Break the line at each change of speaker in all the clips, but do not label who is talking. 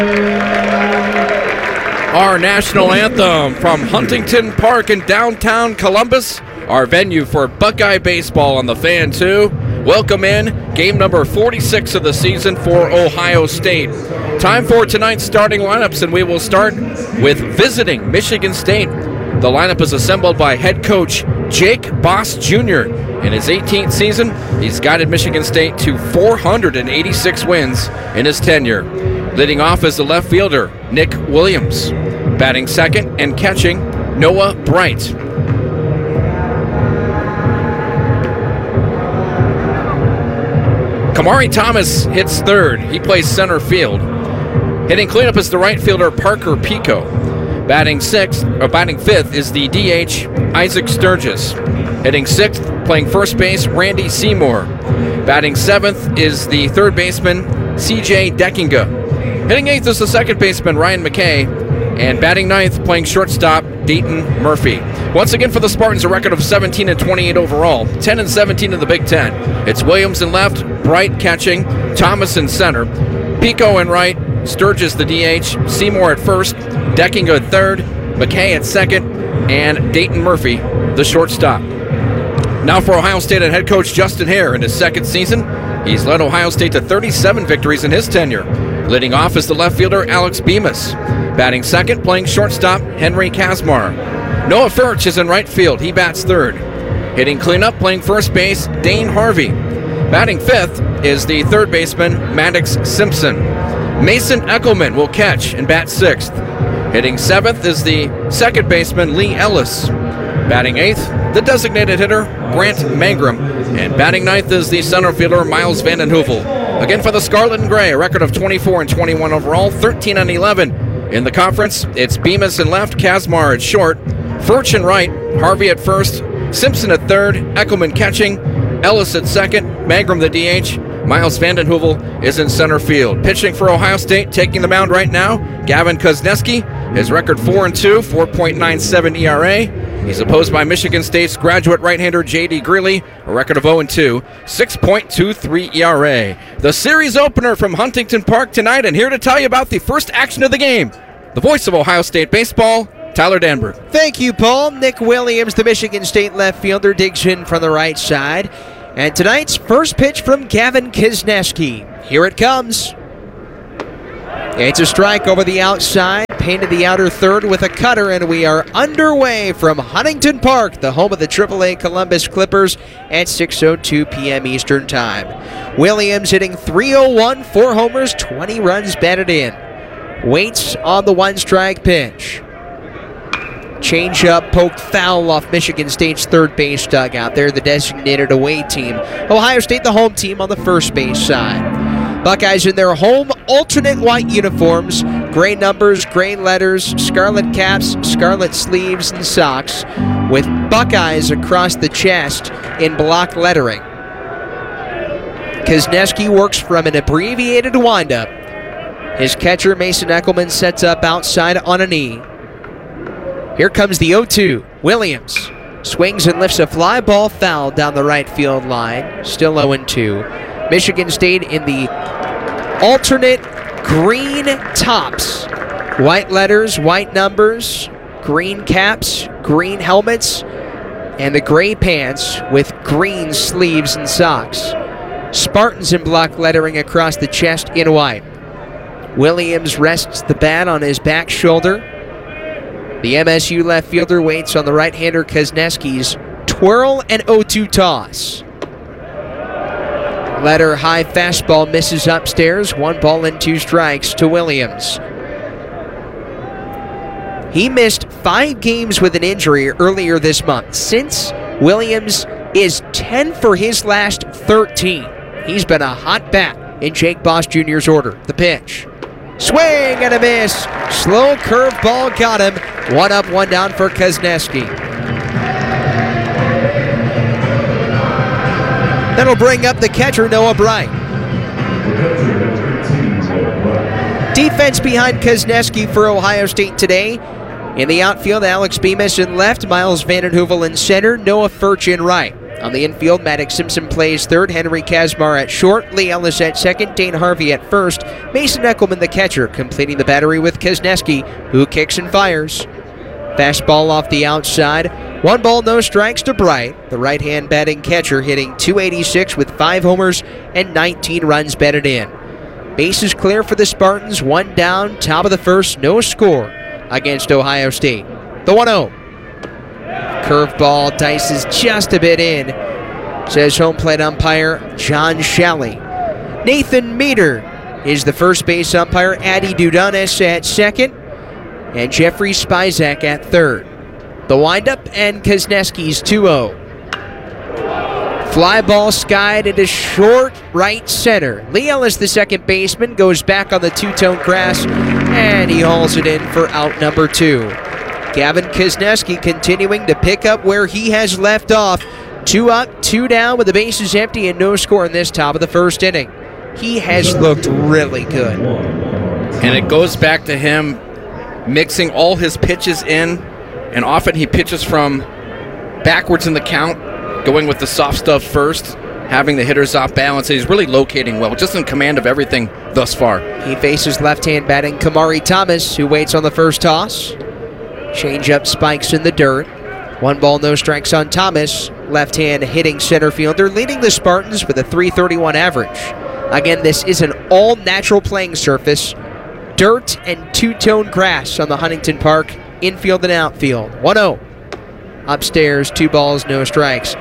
Our national anthem from Huntington Park in downtown Columbus, our venue for Buckeye baseball on the Fan 2. Welcome in game number 46 of the season for Ohio State. Time for tonight's starting lineups, and we will start with visiting Michigan State. The lineup is assembled by head coach Jake Boss Jr. In his 18th season, he's guided Michigan State to 486 wins in his tenure. Leading off is the left fielder, Nick Williams. Batting second and catching, Noah Bright. Kamari Thomas hits third. He plays center field. Hitting cleanup is the right fielder, Parker Pico. Batting fifth is the DH, Isaac Sturgis. Hitting sixth, playing first base, Randy Seymour. Batting seventh is the third baseman, CJ Deckinga. Hitting eighth is the second baseman, Ryan McKay. And batting ninth, playing shortstop, Dayton Murphy. Once again for the Spartans, a record of 17-28 overall, 10-17 in the Big Ten. It's Williams in left, Bright catching, Thomas in center, Pico in right, Sturgis the DH, Seymour at first, Deckinga at third, McKay at second, and Dayton Murphy, the shortstop. Now for Ohio State and head coach Justin Hare in his second season. He's led Ohio State to 37 victories in his tenure. Leading off is the left fielder, Alex Bemis. Batting second, playing shortstop, Henry Kazmar. Noah Furch is in right field. He bats third. Hitting cleanup, playing first base, Dane Harvey. Batting fifth is the third baseman, Maddox Simpson. Mason Eckelman will catch and bat sixth. Hitting seventh is the second baseman, Lee Ellis. Batting eighth, the designated hitter, Grant Mangrum. And batting ninth is the center fielder, Miles Vanden Heuvel. Again for the Scarlet and Gray, a record of 24-21 overall, 13-11 in the conference. It's Bemis in left, Kazmar at short, Furch in right, Harvey at first, Simpson at third, Eckelman catching, Ellis at second, Mangrum the DH, Miles Vanden Heuvel is in center field. Pitching for Ohio State, taking the mound right now, Gavin Kozneski. His record 4-2, 4.97 ERA. He's opposed by Michigan State's graduate right-hander J.D. Greeley, a record of 0-2, 6.23 ERA. The series opener from Huntington Park tonight, and here to tell you about the first action of the game, the voice of Ohio State baseball, Tyler Danberg.
Thank you, Paul. Nick Williams, the Michigan State left fielder, digs in from the right side. And tonight's first pitch from Gavin Kozneski. Here it comes. It's a strike over the outside, painted the outer third with a cutter, and we are underway from Huntington Park, the home of the AAA Columbus Clippers, at 6:02 p.m. Eastern Time. Williams hitting .301, 4 homers, 20 runs batted in. Waits on the one-strike pitch. Changeup poked foul off Michigan State's third base dugout. They're the designated away team. Ohio State, the home team on the first base side. Buckeyes in their home alternate white uniforms, gray numbers, gray letters, scarlet caps, scarlet sleeves, and socks, with Buckeyes across the chest in block lettering. Kozneski works from an abbreviated windup. His catcher, Mason Eckelman, sets up outside on a knee. Here comes the 0-2. Williams swings and lifts a fly ball foul down the right field line. Still 0-2. Michigan State in the alternate green tops. White letters, white numbers, green caps, green helmets, and the gray pants with green sleeves and socks. Spartans in block lettering across the chest in white. Williams rests the bat on his back shoulder. The MSU left fielder waits on the right-hander Kozneski's twirl and 0-2 toss. Letter high fastball misses upstairs. 1 ball and 2 strikes to Williams. He missed 5 games with an injury earlier this month. Since, Williams is 10 for his last 13. He's been a hot bat in Jake Boss Jr.'s order. The pitch. Swing and a miss. Slow curveball got him. 1 up, 1 down for Kozneski. That'll bring up the catcher, Noah Bright. Defense behind Kozneski for Ohio State today. In the outfield, Alex Bemis in left, Miles Vanden Heuvel in center, Noah Furch in right. On the infield, Maddox Simpson plays third, Henry Kazmar at short, Lee Ellis at second, Dane Harvey at first, Mason Eckelman the catcher, completing the battery with Kazneski, who kicks and fires. Fastball off the outside. 1 ball, no strikes to Bright, the right-hand batting catcher, hitting .286 with 5 homers and 19 runs batted in. Bases clear for the Spartans, 1 down, top of the first, no score against Ohio State. The 1-0. Curveball dices just a bit in, says home plate umpire John Shalley. Nathan Meter is the first base umpire, Addy Dudanis at second, and Jeffrey Spizak at third. The windup and Kazneski's 2-0. Fly ball skied into short right center. Lee Ellis, the second baseman, goes back on the two-tone grass, and he hauls it in for out number 2. Gavin Kazneski continuing to pick up where he has left off. 2 up, 2 down with the bases empty and no score in this top of the first inning. He has looked really good.
And it goes back to him mixing all his pitches in, and often he pitches from backwards in the count, going with the soft stuff first, having the hitters off balance. He's really locating well, just in command of everything thus far.
He faces left-hand batting Kamari Thomas, who waits on the first toss. Change-up spikes in the dirt. 1 ball, no strikes on Thomas. Left-hand hitting center fielder, leading the Spartans with a .331 average. Again, this is an all-natural playing surface. Dirt and two-tone grass on the Huntington Park infield and outfield. 1-0. Upstairs, 2 balls, no strikes.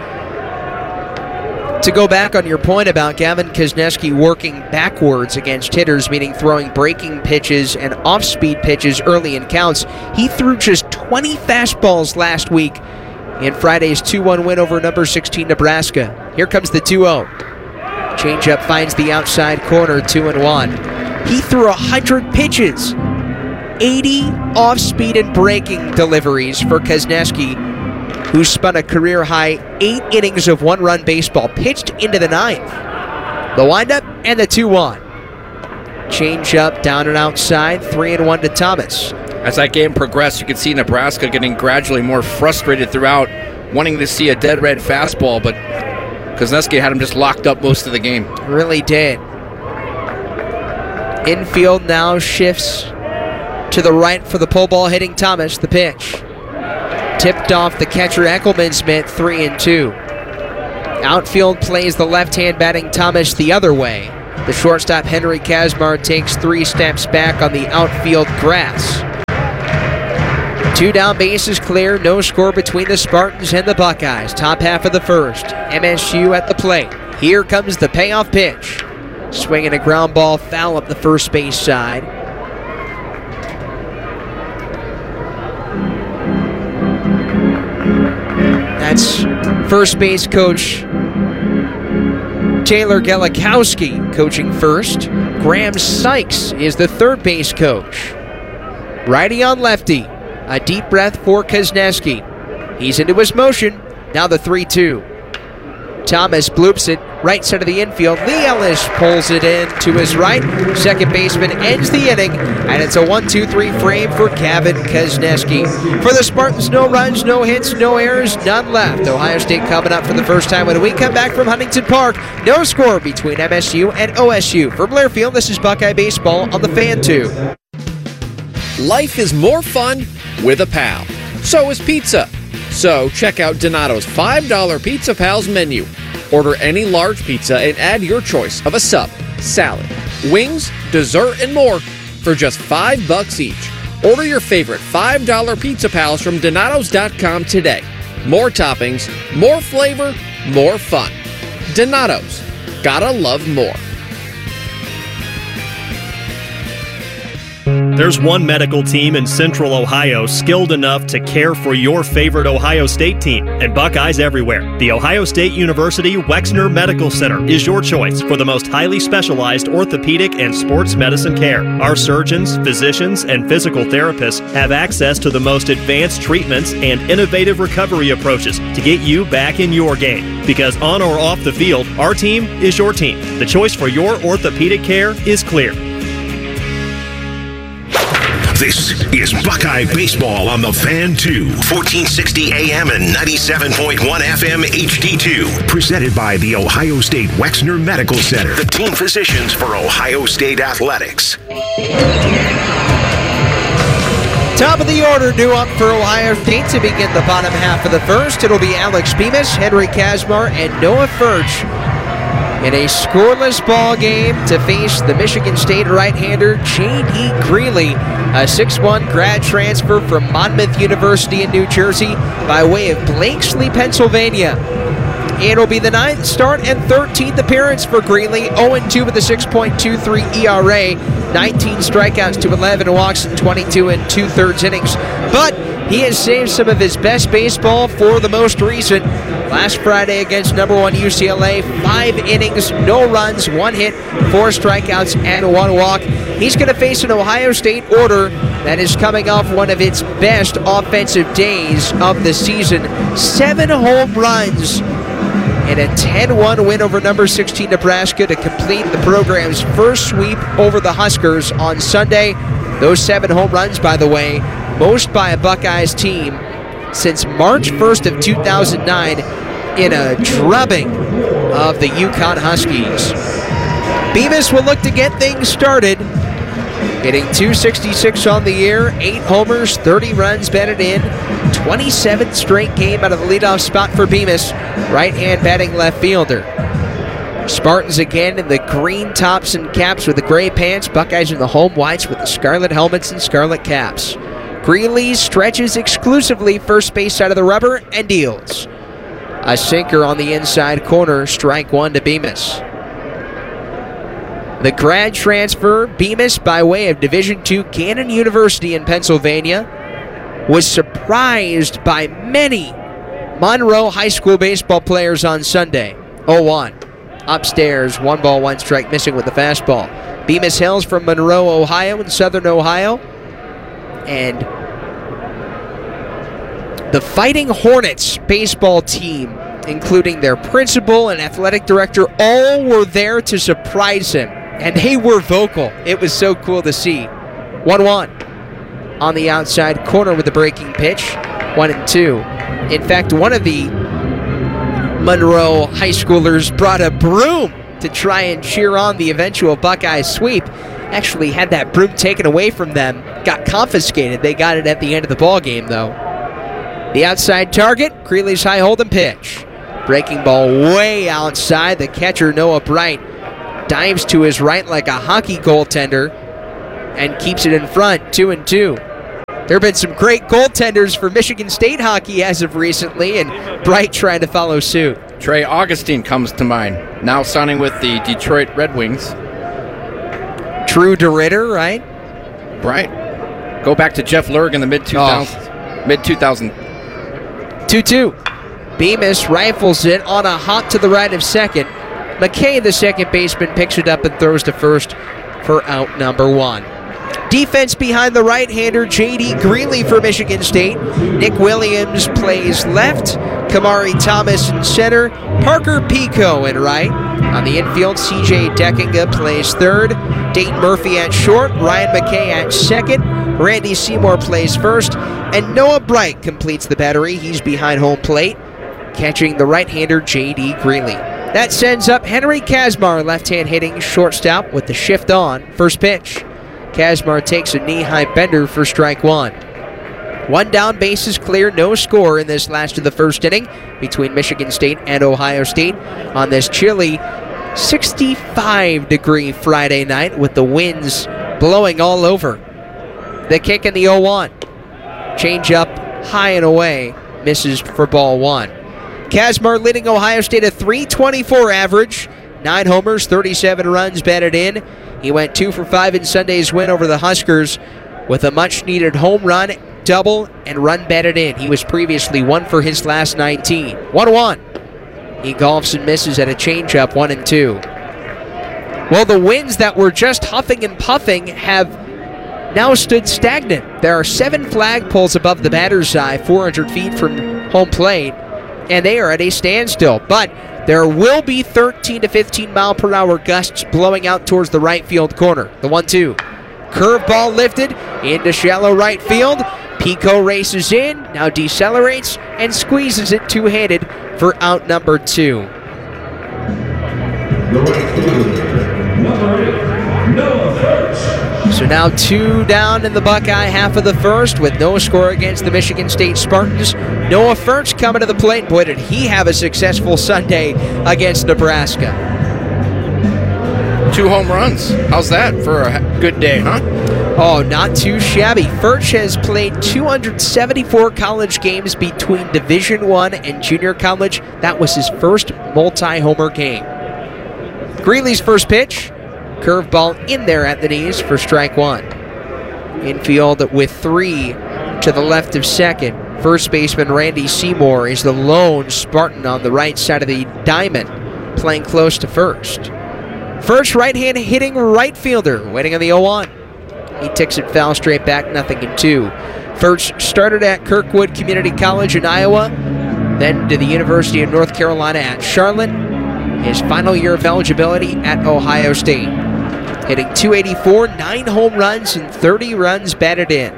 To go back on your point about Gavin Kazneski working backwards against hitters, meaning throwing breaking pitches and off-speed pitches early in counts, he threw just 20 fastballs last week in Friday's 2-1 win over number 16 Nebraska. Here comes the 2-0. Changeup finds the outside corner, 2-1. He threw 100 pitches, 80 off-speed and breaking deliveries for Kazneski, who spun a career-high 8 innings of 1-run baseball, pitched into the 9th. The windup and the 2-1. Change-up down and outside, 3-1 to Thomas.
As that game progressed, you could see Nebraska getting gradually more frustrated throughout, wanting to see a dead red fastball, but Kazneski had him just locked up most of the game.
Really did. Infield now shifts to the right for the pull ball hitting Thomas, the pitch. Tipped off the catcher Eckelman's mitt, 3-2. Outfield plays the left-hand batting Thomas the other way. The shortstop Henry Kazmar takes 3 steps back on the outfield grass. 2 down, bases clear, no score between the Spartans and the Buckeyes. Top half of the first. MSU at the plate. Here comes the payoff pitch. Swinging a ground ball foul up the first base side. That's first base coach Taylor Galikowski coaching first. Graham Sykes is the third base coach. Righty on lefty. A deep breath for Kazneski. He's into his motion. Now the 3-2. Thomas bloops it right side of the infield. Lee Ellis pulls it in to his right. Second baseman ends the inning, and it's a 1-2-3 frame for Gavin Kazneski. For the Spartans, no runs, no hits, no errors, none left. Ohio State coming up for the first time when we come back from Huntington Park. No score between MSU and OSU. For Blairfield, this is Buckeye Baseball on the Fan 2.
Life is more fun with a pal. So is pizza. So check out Donato's $5 Pizza Pals menu. Order any large pizza and add your choice of a sub, salad, wings, dessert, and more for just $5 each. Order your favorite $5 Pizza Pals from Donatos.com today. More toppings, more flavor, more fun. Donatos. Gotta love more.
There's one medical team in Central Ohio skilled enough to care for your favorite Ohio State team, and Buckeyes everywhere. The Ohio State University Wexner Medical Center is your choice for the most highly specialized orthopedic and sports medicine care. Our surgeons, physicians, and physical therapists have access to the most advanced treatments and innovative recovery approaches to get you back in your game. Because on or off the field, our team is your team. The choice for your orthopedic care is clear.
This is Buckeye Baseball on the Fan 2, 1460 AM and 97.1 FM HD2. Presented by the Ohio State Wexner Medical Center, the team physicians for Ohio State Athletics.
Top of the order due up for Ohio State to begin the bottom half of the first. It'll be Alex Bemis, Henry Kazmar, and Noah Furch in a scoreless ball game to face the Michigan State right-hander J.D. Greeley, a 6'1 grad transfer from Monmouth University in New Jersey by way of Blakesley, Pennsylvania. It'll be the 9th start and 13th appearance for Greeley, 0-2 with a 6.23 ERA, 19 strikeouts to 11 walks in 22 and 2/3 innings. But he has saved some of his best baseball for the most recent. Last Friday against number 1 UCLA, 5 innings, no runs, 1 hit, 4 strikeouts, and 1 walk. He's going to face an Ohio State order that is coming off one of its best offensive days of the season. 7 home runs and a 10-1 win over number 16 Nebraska to complete the program's first sweep over the Huskers on Sunday. Those 7 home runs, by the way, most by a Buckeyes team since March 1st of 2009 in a drubbing of the UConn Huskies. Bemis will look to get things started, hitting .266 on the year, 8 homers, 30 runs batted in, 27th straight game out of the leadoff spot for Bemis, right-hand batting left fielder. Spartans again in the green tops and caps with the gray pants, Buckeyes in the home whites with the scarlet helmets and scarlet caps. Greeley stretches exclusively first base side of the rubber and deals. A sinker on the inside corner, strike 1 to Bemis. The grad transfer, Bemis, by way of Division II Gannon University in Pennsylvania, was surprised by many Monroe High School baseball players on Sunday. 0-1. Upstairs, 1 ball, 1 strike, missing with the fastball. Bemis hails from Monroe, Ohio, in southern Ohio. And the Fighting Hornets baseball team, including their principal and athletic director, all were there to surprise him. And they were vocal. It was so cool to see. 1-1 on the outside corner with the breaking pitch. 1-2. In fact, one of the Monroe high schoolers brought a broom to try and cheer on the eventual Buckeye sweep. Actually had that broom taken away from them. Got confiscated. They got it at the end of the ball game, though. The outside target, Greeley's high hold and pitch. Breaking ball way outside. The catcher, Noah Bright, dives to his right like a hockey goaltender and keeps it in front, 2-2. There have been some great goaltenders for Michigan State hockey as of recently, and Bright trying to follow suit.
Trey Augustine comes to mind, now signing with the Detroit Red Wings.
True DeRitter, right?
Right. Go back to Jeff Lurg in the mid-2000s. Mid-2000.
2-2. Bemis rifles it on a hop to the right of second. McKay, the second baseman, picks it up and throws to first for out number 1. Defense behind the right-hander J.D. Greeley for Michigan State. Nick Williams plays left. Kamari Thomas in center. Parker Pico in right. On the infield, C.J. Deckinga plays third. Dayton Murphy at short. Ryan McKay at second. Randy Seymour plays first. And Noah Bright completes the battery. He's behind home plate, catching the right-hander J.D. Greeley. That sends up Henry Kazmar, left-hand hitting shortstop with the shift on. First pitch. Kazmar takes a knee-high bender for strike 1. 1 down, bases clear, no score in this last of the first inning between Michigan State and Ohio State on this chilly 65-degree Friday night with the winds blowing all over. The kick in the 0-1. Change up high and away, misses for ball 1. Kazmar leading Ohio State a .324 average, 9 homers, 37 runs batted in. He went 2 for 5 in Sunday's win over the Huskers with a much-needed home run, double, and run batted in. He was previously 1 for his last 19. 1-1. He golfs and misses at a changeup, 1-2. Well, the winds that were just huffing and puffing have now stood stagnant. There are 7 flagpoles above the batter's eye, 400 feet from home plate, and they are at a standstill. But there will be 13 to 15 mile per hour gusts blowing out towards the right field corner. The 1-2. Curveball lifted into shallow right field. Pico races in, now decelerates and squeezes it two-handed for out number 2. So now 2 down in the Buckeye half of the first with no score against the Michigan State Spartans. Noah Furch coming to the plate. Boy, did he have a successful Sunday against Nebraska.
2 home runs. How's that for a good day, huh?
Oh, not too shabby. Furch has played 274 college games between Division I and junior college. That was his first multi-homer game. Greeley's first pitch. Curveball in there at the knees for strike 1. Infield with 3 to the left of second. First baseman Randy Seymour is the lone Spartan on the right side of the diamond, playing close to first. Furch, right-hand hitting right fielder, waiting on the 0-1. He ticks it foul straight back, 0-2. Furch started at Kirkwood Community College in Iowa, then to the University of North Carolina at Charlotte. His final year of eligibility at Ohio State. Hitting .284, 9 home runs, and 30 runs batted in.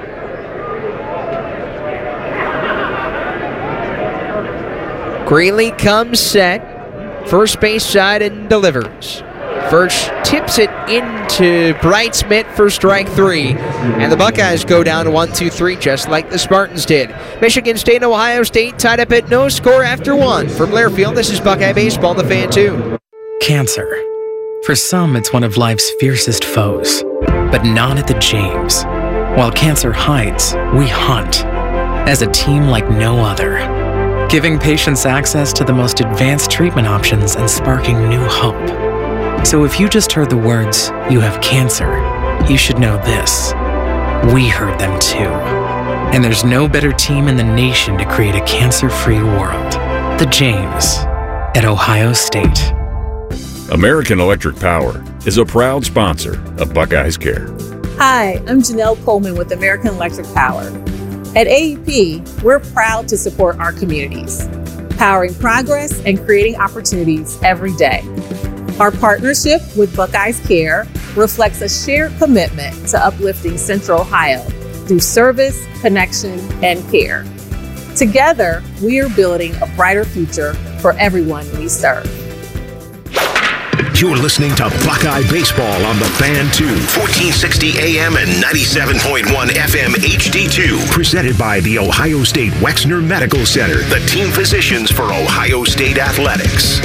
Greeley comes set, first base side and delivers. Furch tips it into Bright's mitt for strike 3. And the Buckeyes go down 1-2-3 just like the Spartans did. Michigan State and Ohio State tied up at no score after 1. From Blairfield, this is Buckeye Baseball, the Fan 2.
Cancer. For some, it's one of life's fiercest foes, but not at the James. While cancer hides, we hunt. As a team like no other. Giving patients access to the most advanced treatment options and sparking new hope. So if you just heard the words, "you have cancer," you should know this. We heard them too. And there's no better team in the nation to create a cancer-free world. The James at Ohio State.
American Electric Power is a proud sponsor of Buckeyes Care.
Hi, I'm Janelle Coleman with American Electric Power. At AEP, we're proud to support our communities, powering progress and creating opportunities every day. Our partnership with Buckeyes Care reflects a shared commitment to uplifting Central Ohio through service, connection, and care. Together, we are building a brighter future for everyone we serve.
You're listening to Buckeye Baseball on the Fan 2, 1460 AM and 97.1 FM HD2. Presented by the Ohio State Wexner Medical Center, the team physicians for Ohio State Athletics.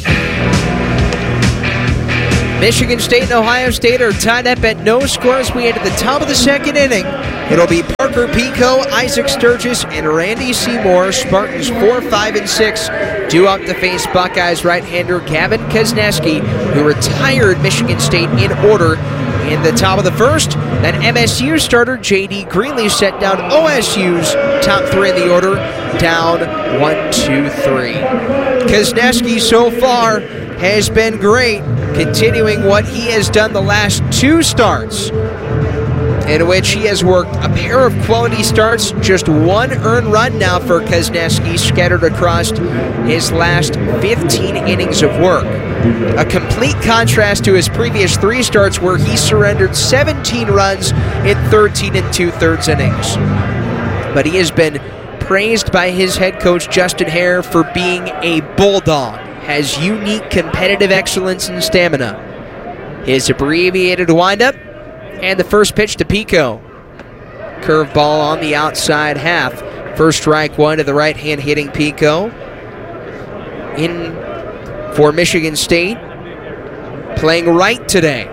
Michigan State and Ohio State are tied up at no score as we enter the top of the second inning. It'll be Parker Pico, Isaac Sturgis, and Randy Seymour. Spartans 4, 5, and 6 due up to face Buckeyes right-hander Gavin Kosneski, who retired Michigan State in order in the top of the first. Then MSU starter J.D. Greeley set down OSU's top 3 in the order, down 1-2-3. Kosneski so far has been great, continuing what he has done the last 2 starts, in which he has worked a pair of quality starts, just 1 earned run now for Kosneski scattered across his last 15 innings of work. A complete contrast to his previous 3 starts where he surrendered 17 runs in 13 2/3 innings. But he has been praised by his head coach Justin Hare for being a bulldog, has unique competitive excellence and stamina. His abbreviated windup, and the first pitch to Pico. Curveball on the outside half. First strike 1 to the right-hand hitting Pico. In for Michigan State, playing right today.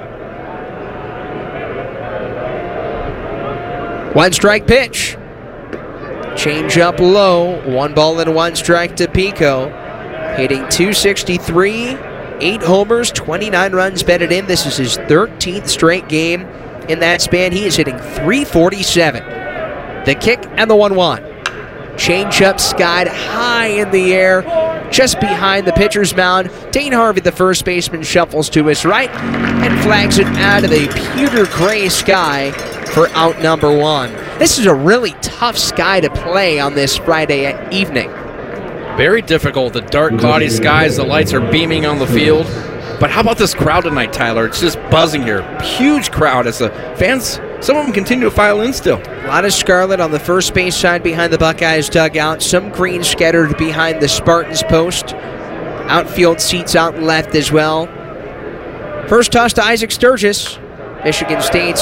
1 strike pitch. Change up low. 1 ball and 1 strike to Pico. Hitting .263, 8 homers, 29 runs batted in. This is his 13th straight game. In that span, he is hitting .347. The kick and the 1-1. Change-up skied high in the air, just behind the pitcher's mound. Dane Harvey, the first baseman, shuffles to his right and flags it out of the pewter gray sky for out number 1. This is a really tough sky to play on this Friday evening.
Very difficult. The dark, cloudy skies, the lights are beaming on the field. But how about this crowd tonight, Tyler? It's just buzzing here. Huge crowd as the fans, some of them continue to file in still.
A lot of scarlet on the first base side behind the Buckeyes dugout. Some green scattered behind the Spartans post. Outfield seats out left as well. First toss to Isaac Sturgis. Michigan State's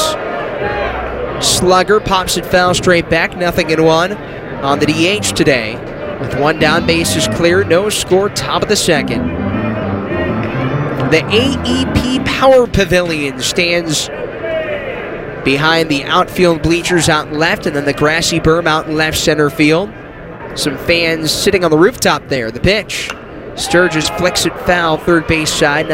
slugger pops it foul straight back. 0-1 on the DH today. With one down, bases clear. No score, top of the second. The AEP Power Pavilion stands behind the outfield bleachers out left, and then the grassy berm out in left center field. Some fans sitting on the rooftop there. The pitch. Sturgis flicks it foul, third base side,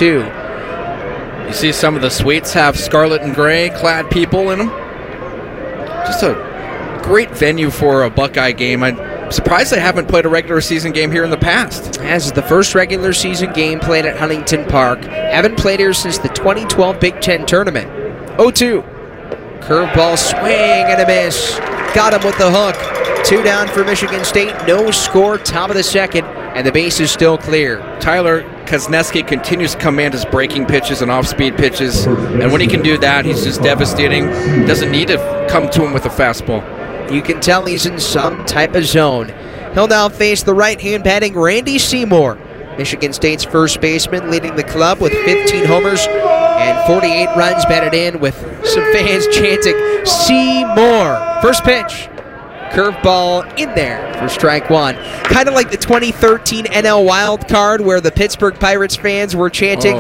0-2.
You see some of the suites have scarlet and gray clad people in them. Just a great venue for a Buckeye game. I'm surprised they haven't played a regular season game here in the past.
As is the first regular season game played at Huntington Park. Haven't played here since the 2012 Big Ten tournament. 0-2. Curveball swing and a miss. Got him with the hook. 2 down for Michigan State. No score, top of the second, and the base is still clear.
Tyler Kuzneski continues to command his breaking pitches and off-speed pitches, and when he can do that, he's just devastating. Doesn't need to come to him with a fastball.
You can tell he's in some type of zone. He'll now face the right-hand batting Randy Seymour, Michigan State's first baseman, leading the club with 15 homers and 48 runs batted in, with some fans chanting, Seymour. First pitch. Curveball in there for strike one. Kind of like the 2013 NL Wild Card where the Pittsburgh Pirates fans were chanting,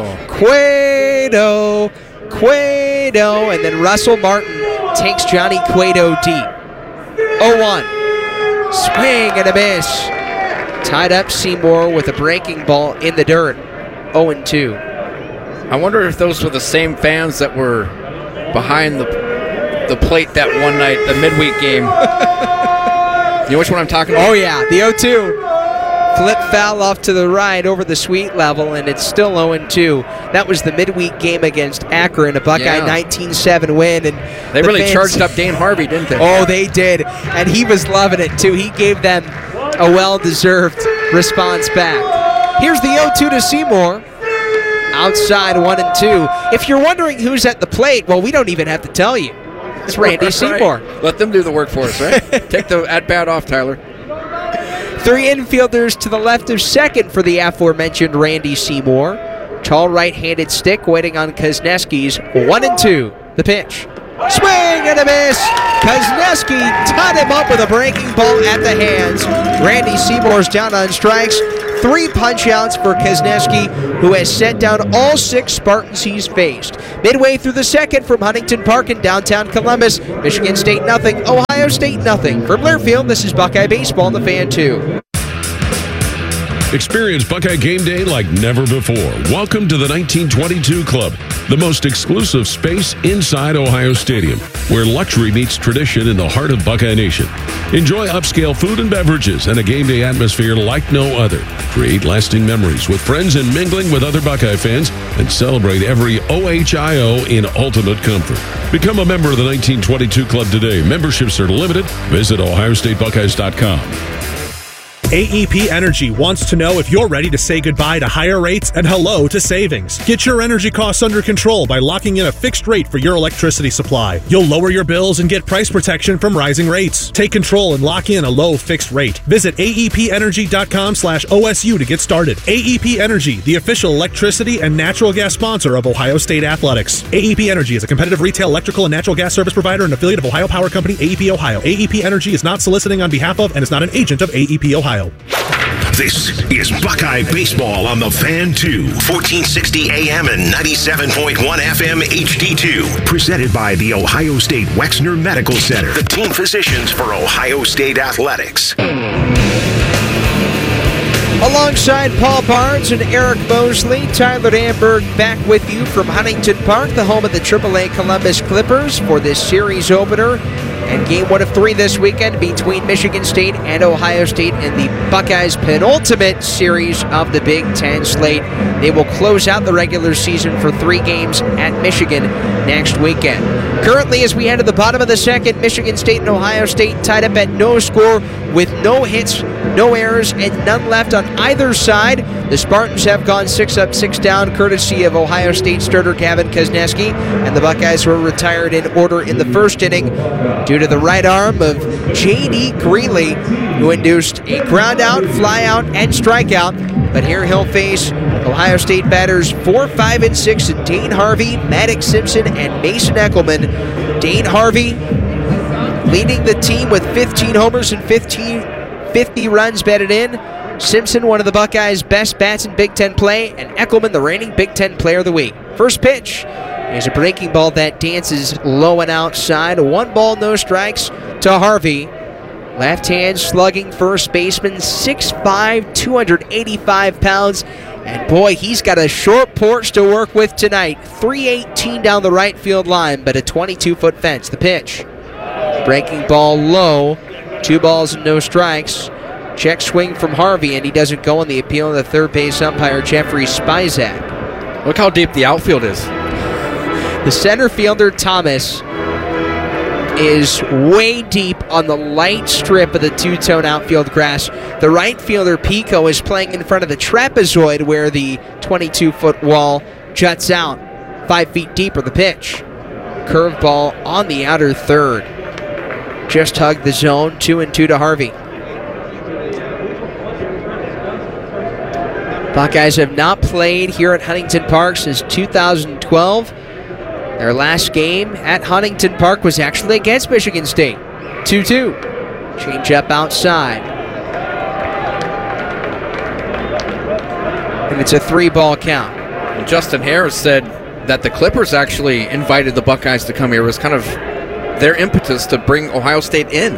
Cueto, Cueto, and then Russell Martin takes Johnny Cueto deep. 0-1. Swing and a miss. Tied up Seymour with a breaking ball in the dirt. 0-2.
I wonder if those were the same fans that were behind the plate that one night, the midweek game. You know which one I'm talking about?
Oh, yeah, the 0-2. Flip foul off to the right over the suite level, and it's still 0-2. That was the midweek game against Akron, a Buckeye 19-7 win. And
they really charged up Dan Harvey, didn't they?
Oh, they did, and he was loving it, too. He gave them a well-deserved response back. Here's the 0-2 to Seymour. Outside 1-2. If you're wondering who's at the plate, well, we don't even have to tell you. It's Randy Seymour.
Right. Let them do the work for us, right? Take the at-bat off, Tyler.
3 infielders to the left of second for the aforementioned Randy Seymour. Tall right-handed stick waiting on Kuzneski's 1-2. The pitch. Swing and a miss. Kuzneski tied him up with a breaking ball at the hands. Randy Seymour's down on strikes. 3 punch-outs for Kuzneski, who has set down all 6 Spartans he's faced. Midway through the second from Huntington Park in downtown Columbus, Michigan State 0, Ohio State 0. From Learfield, this is Buckeye Baseball on the Fan 2.
Experience Buckeye game day like never before. Welcome to the 1922 Club, the most exclusive space inside Ohio Stadium, where luxury meets tradition in the heart of Buckeye Nation. Enjoy upscale food and beverages and a game day atmosphere like no other. Create lasting memories with friends and mingling with other Buckeye fans, and celebrate every OHIO in ultimate comfort. Become a member of the 1922 Club today. Memberships are limited. Visit OhioStateBuckeyes.com.
AEP Energy wants to know if you're ready to say goodbye to higher rates and hello to savings. Get your energy costs under control by locking in a fixed rate for your electricity supply. You'll lower your bills and get price protection from rising rates. Take control and lock in a low fixed rate. Visit aepenergy.com/OSU to get started. AEP Energy, the official electricity and natural gas sponsor of Ohio State Athletics. AEP Energy is a competitive retail electrical and natural gas service provider and affiliate of Ohio Power Company, AEP Ohio. AEP Energy is not soliciting on behalf of and is not an agent of AEP Ohio.
This is Buckeye Baseball on the Fan 2, 1460 AM and 97.1 FM HD2. Presented by the Ohio State Wexner Medical Center, the team physicians for Ohio State Athletics.
Alongside Paul Barnes and Eric Mosley, Tyler Danberg back with you from Huntington Park, the home of the AAA Columbus Clippers, for this series opener and game 1 of 3 this weekend between Michigan State and Ohio State in the Buckeyes' penultimate series of the Big Ten slate. They will close out the regular season for 3 games at Michigan next weekend. Currently, as we head to the bottom of the second, Michigan State and Ohio State tied up at no score with no hits no errors, and none left on either side. The Spartans have gone 6 up, 6 down, courtesy of Ohio State starter Gavin Kozneski, and the Buckeyes were retired in order in the first inning due to the right arm of J.D. Greeley, who induced a ground out, fly out, and strikeout. But here he'll face Ohio State batters 4, 5, and 6, and Dane Harvey, Maddox Simpson, and Mason Eckelman. Dane Harvey leading the team with 15 homers and 50 runs batted in. Simpson, one of the Buckeyes' best bats in Big Ten play, and Eckelman, the reigning Big Ten Player of the Week. First pitch is a breaking ball that dances low and outside. 1 ball, no strikes to Harvey. Left-hand slugging first baseman, 6'5", 285 pounds. And boy, he's got a short porch to work with tonight. 318 down the right field line, but a 22-foot fence. The pitch. Breaking ball low. 2 balls and no strikes. Check swing from Harvey, and he doesn't go on the appeal of the third base umpire, Jeffrey Spizak.
Look how deep the outfield is.
The center fielder, Thomas, is way deep on the light strip of the two-tone outfield grass. The right fielder, Pico, is playing in front of the trapezoid where the 22-foot wall juts out 5 feet deeper. The pitch. Curveball on the outer third. Just hugged the zone. 2-2 to Harvey. Buckeyes have not played here at Huntington Park since 2012. Their last game at Huntington Park was actually against Michigan State. 2-2. Change up outside. And it's a 3-ball count.
And Justin Harris said that the Clippers actually invited the Buckeyes to come here. It was kind of their impetus to bring Ohio State in.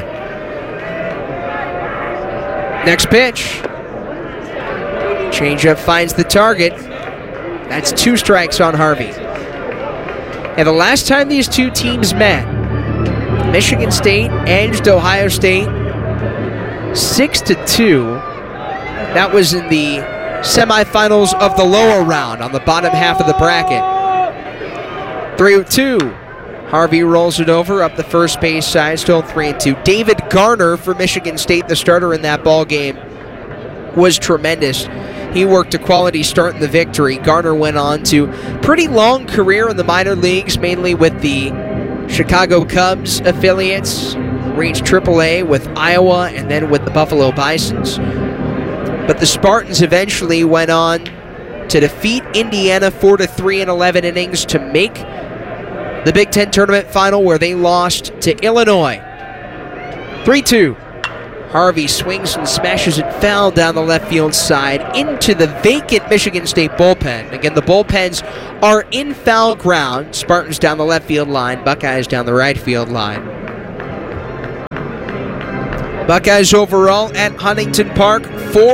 Next pitch. Changeup finds the target. That's 2 strikes on Harvey. And the last time these two teams met, Michigan State edged Ohio State 6-2. That was in the semifinals of the lower round on the bottom half of the bracket. 3-2. Harvey rolls it over up the first base side, still 3-2. David Garner for Michigan State, the starter in that ball game, was tremendous. He worked a quality start in the victory. Garner went on to pretty long career in the minor leagues, mainly with the Chicago Cubs affiliates, reached AAA with Iowa and then with the Buffalo Bisons. But the Spartans eventually went on to defeat Indiana 4-3 in 11 innings to make the Big Ten tournament final, where they lost to Illinois. 3-2. Harvey swings and smashes it foul down the left field side into the vacant Michigan State bullpen. Again, the bullpens are in foul ground. Spartans down the left field line, Buckeyes down the right field line. Buckeyes overall at Huntington Park,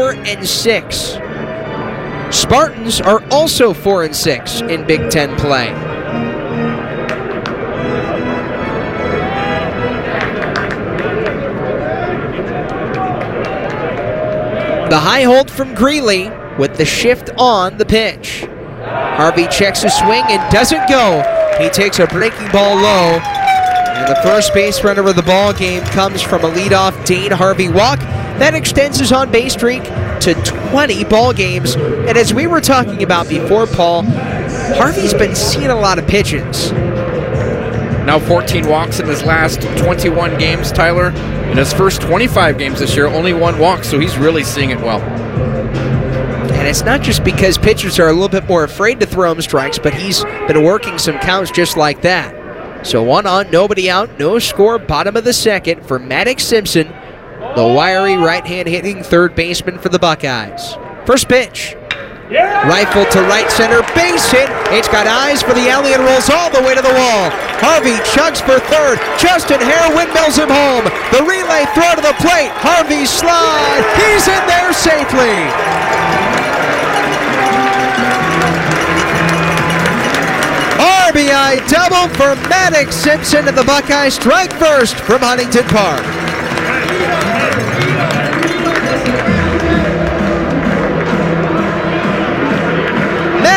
4-6. Spartans are also 4-6 in Big Ten play. The high hold from Greeley with the shift on the pitch. Harvey checks a swing and doesn't go. He takes a breaking ball low. And the first base runner of the ball game comes from a leadoff Dane Harvey walk. That extends his on-base streak to 20 ball games. And as we were talking about before, Paul, Harvey's been seeing a lot of pitches.
Now 14 walks in his last 21 games, Tyler. In his first 25 games this year, only 1 walk, so he's really seeing it well.
And it's not just because pitchers are a little bit more afraid to throw him strikes, but he's been working some counts just like that. So 1 on, nobody out, no score, bottom of the second for Maddox Simpson, the wiry right-hand hitting third baseman for the Buckeyes. First pitch. Rifle to right center, base hit. It's got eyes for the alley and rolls all the way to the wall. Harvey chugs for third. Justin Hare windmills him home. The relay throw to the plate. Harvey slide. He's in there safely. RBI double for Maddox Simpson, and the Buckeyes strike first from Huntington Park.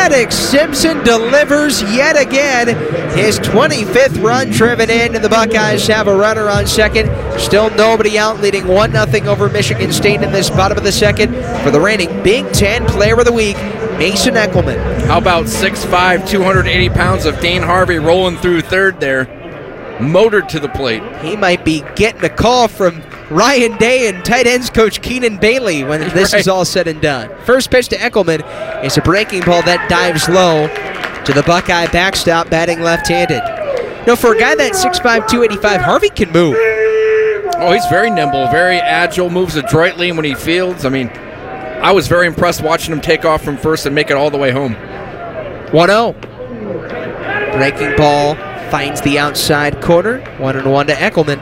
Maddox Simpson delivers yet again. His 25th run driven in, and the Buckeyes have a runner on second. Still nobody out, leading 1-0 over Michigan State in this bottom of the second for the reigning Big Ten Player of the Week, Mason Eckelman.
How about 6'5", 280 pounds of Dane Harvey rolling through third there, motored to the plate.
He might be getting a call from Ryan Day and tight ends coach Keenan Bailey when this is all said and done. First pitch to Eckelman is a breaking ball that dives low to the Buckeye backstop, batting left-handed. Now, for a guy that's 6'5", 285, Harvey can move.
Oh, he's very nimble, very agile, moves adroitly when he fields. I mean, I was very impressed watching him take off from first and make it all the way home.
1-0. Breaking ball finds the outside corner. 1-1 to Eckelman.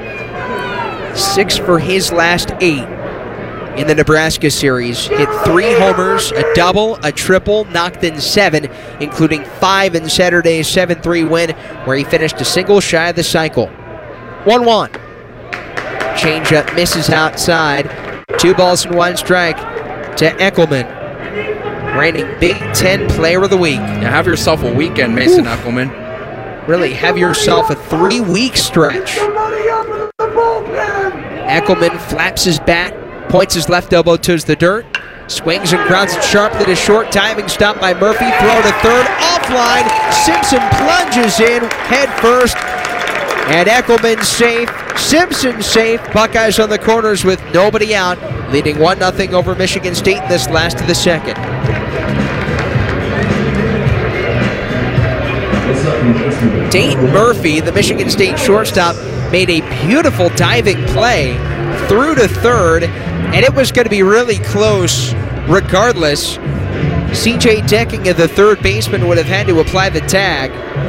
6 for his last 8 in the Nebraska series. Hit 3 homers, a double, a triple, knocked in 7, including 5 in Saturday's 7-3 win, where he finished a single shy of the cycle. 1-1. Changeup misses outside. 2 balls and 1 strike to Eckelman, reigning Big Ten Player of the Week.
Yeah, have yourself a weekend, Mason Eckelman.
Really, have yourself a 3-week stretch. Eckelman flaps his bat, points his left elbow towards the dirt, swings and grounds it sharply to short. Timing stop by Murphy. Throw to third, offline. Simpson plunges in head first, and Eckelman safe. Simpson safe. Buckeyes on the corners with nobody out, leading 1-0 over Michigan State in this last of the second. Dayton Murphy, the Michigan State shortstop, made a beautiful diving play through to third, and it was going to be really close regardless. C.J. Deckinga, the third baseman, would have had to apply the tag.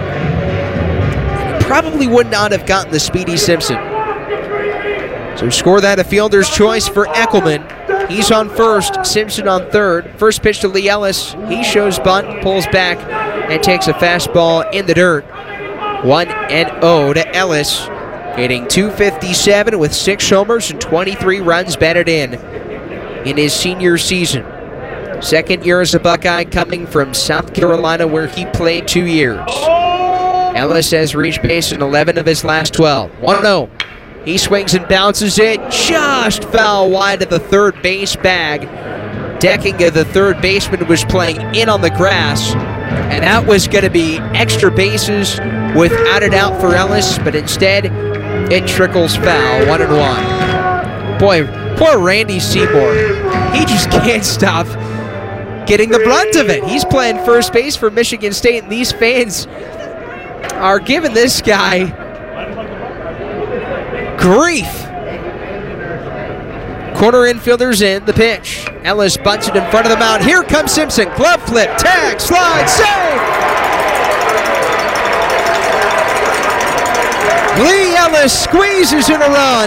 Probably would not have gotten the speedy Simpson. So score that a fielder's choice for Eckelman. He's on first, Simpson on third. First pitch to Lee Ellis. He shows bunt, pulls back, and takes a fastball in the dirt. 1-0 to Ellis, hitting .257 with 6 homers and 23 runs batted in his senior season. Second year as a Buckeye, coming from South Carolina, where he played 2 years. Ellis has reached base in 11 of his last 12. 1-0. He swings and bounces it just foul wide of the third base bag. Deckinga, the third baseman, was playing in on the grass, and that was going to be extra bases without a doubt for Ellis, but instead it trickles foul. 1-1. Boy, poor Randy Seymour. He just can't stop getting the brunt of it. He's playing first base for Michigan State, and these fans are giving this guy grief. Corner infielders in, the pitch. Ellis bunts it in front of the mound. Here comes Simpson. Glove flip, tag, slide, save! Lee Ellis squeezes in a run.